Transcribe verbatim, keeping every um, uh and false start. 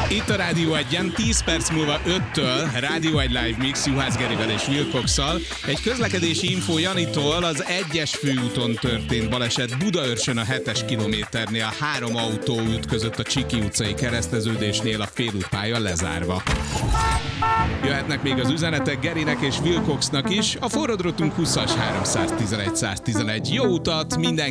Itt a Rádió Egyen, tíz perc múlva öttől Rádió Egy Live Mix Juhász Gerivel és Wilcoxszal. Egy közlekedési info Janitól: az egyes főúton történt baleset Budaörsön a hetes kilométernél, három autó ütközött a Csiki utcai kereszteződésnél, a félútpálya lezárva. Jöhetnek még az üzenetek Gerinek és Wilcoxnak is. A forradrotunk huszas háromszáztizenegy száztizenegy. Jó utat minden